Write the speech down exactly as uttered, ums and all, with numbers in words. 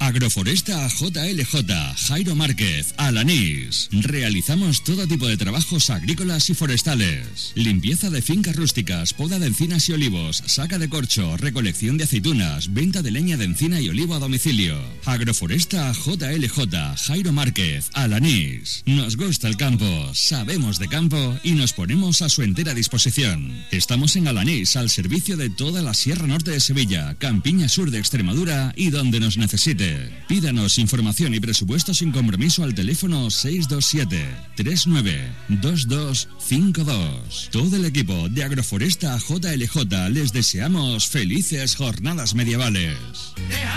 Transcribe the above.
Agroforesta J L J, Jairo Márquez, Alanís. Realizamos todo tipo de trabajos agrícolas y forestales. Limpieza de fincas rústicas, poda de encinas y olivos, saca de corcho, recolección de aceitunas, venta de leña de encina y olivo a domicilio. Agroforesta J L J, Jairo Márquez, Alanís. Nos gusta el campo, sabemos de campo y nos ponemos a su entera disposición. Estamos en Alanís, al servicio de toda la Sierra Norte de Sevilla, Campiña Sur de Extremadura y donde nos necesite. Pídanos información y presupuesto sin compromiso al teléfono seis dos siete, tres nueve, dos dos cinco dos. Todo el equipo de Agroforesta J L J les deseamos felices jornadas medievales.